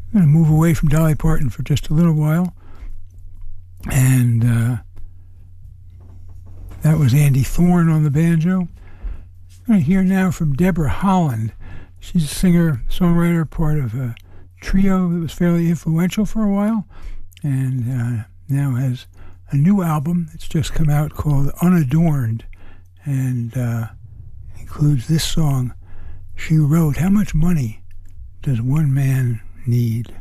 I'm going to move away from Dolly Parton for just a little while. And that was Andy Thorne on the banjo. I'm going to hear now from Deborah Holland. She's a singer, songwriter, part of a trio that was fairly influential for a while, and now has a new album that's just come out called Unadorned, and includes this song she wrote, "How much money does one man need?"